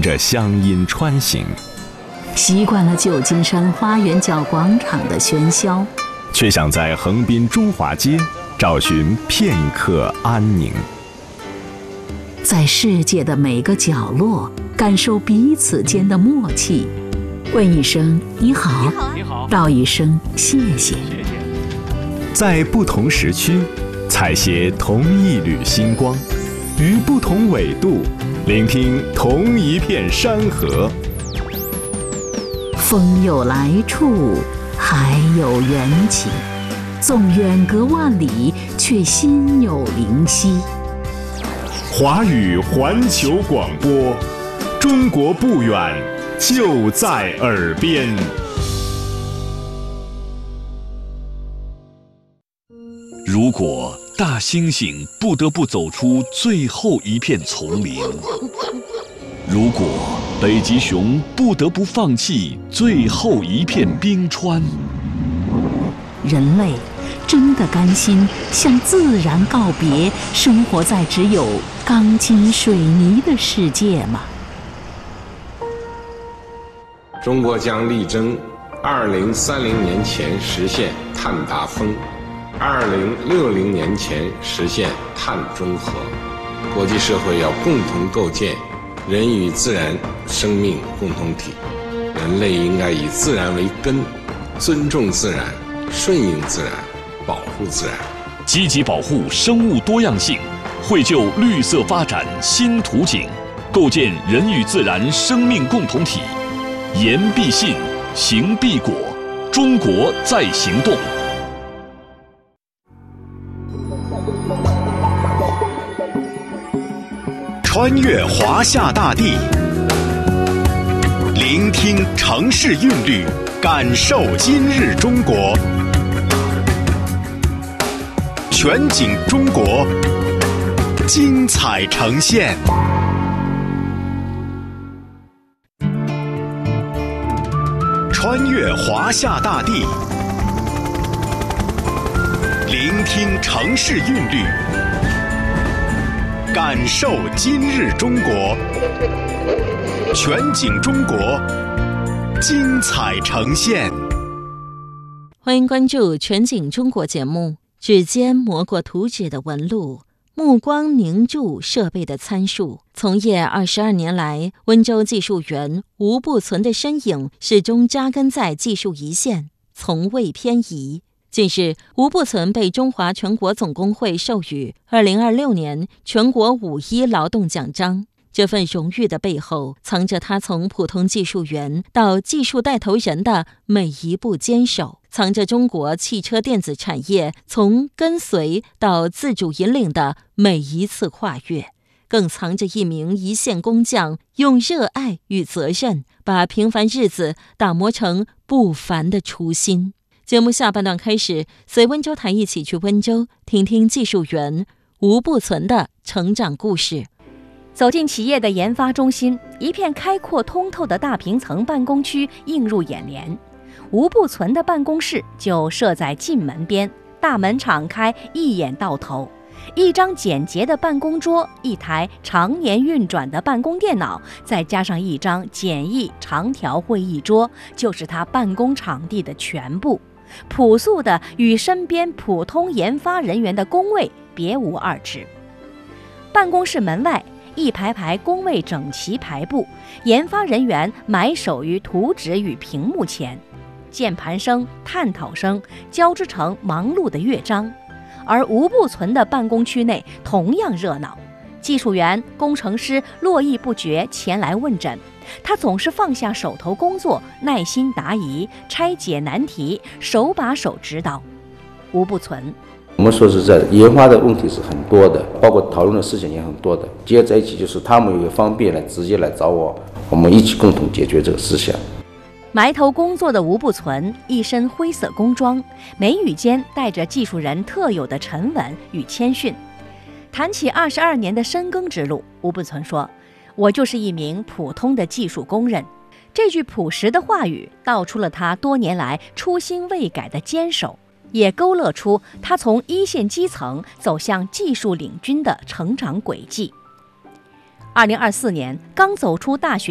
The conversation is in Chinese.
着乡音穿行， 习惯了旧金山花园角广场的喧嚣， 却想在横滨中华街找寻片刻安宁。 在世界的每个角落感受彼此间的默契，问一声你好，道一声谢谢。 在不同时区采撷同一缕星光，于不同纬度聆听同一片山河。 风有来处，海有缘起，纵远隔万里，却心有灵犀。 华语环球广播，中国不远，就在耳边。 如果大猩猩不得不走出最后一片丛林，如果北极熊不得不放弃最后一片冰川， 人类真的甘心向自然告别，生活在只有钢筋水泥的世界吗？ 中国将力争2030年前实现碳达峰，2060年前实现碳中和。国际社会要共同构建人与自然生命共同体，人类应该以自然为根，尊重自然，顺应自然，保护自然， 积极保护生物多样性，绘就绿色发展新图景，构建人与自然生命共同体。言必信，行必果，中国在行动。 穿越华夏大地，聆听城市韵律，感受今日中国。全景中国，精彩呈现。穿越华夏大地，聆听城市韵律，感受今日中国。全景中国，精彩呈现。 欢迎关注全景中国节目。指尖磨过图纸的纹路，目光凝注设备的参数。从业22年来，温州技术员吴步存的身影始终扎根在技术一线，从未偏移。近日，吴步存被中华全国总工会授予2026年全国5·1劳动奖章。这份荣誉的背后，藏着他从普通技术员到技术带头人的每一步坚守，藏着中国汽车电子产业从跟随到自主引领的每一次跨越，更藏着一名一线工匠用热爱与责任，把平凡日子打磨成不凡的初心。节目下半段开始，随温州台一起去温州，听听技术员吴步存的成长故事。 走进企业的研发中心，一片开阔通透的大平层办公区映入眼帘。吴步存的办公室就设在进门边，大门敞开，一眼到头。一张简洁的办公桌，一台常年运转的办公电脑，再加上一张简易长条会议桌，就是他办公场地的全部。朴素的与身边普通研发人员的工位别无二致。办公室门外，一排排工位整齐排布，研发人员埋首于图纸与屏幕前，键盘声、探讨声交织成忙碌的乐章。而吴步存的办公区内同样热闹，技术员、工程师络绎不绝前来问诊，他总是放下手头工作，耐心答疑，拆解难题，手把手指导。吴步存， 我们说实在的，研发的问题是很多的，包括讨论的事情也很多的，结合在一起就是他们也方便来直接来找我，我们一起共同解决这个事项。 埋头工作的吴步存一身灰色工装，眉宇间带着技术人特有的沉稳与谦逊。谈起22年的深耕之路，吴步存说：“我就是一名普通的技术工人。”这句朴实的话语道出了他多年来初心未改的坚守，也勾勒出他从一线基层走向技术领军的成长轨迹。2024年刚走出大学